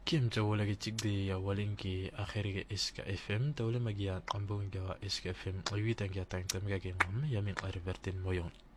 Kim jawala ki chikdi ya walin ki akhiri ki iska FM tawle magia qambong gawa iska FM aywitan ki atang tamga ki ngam yamin arivertin moyong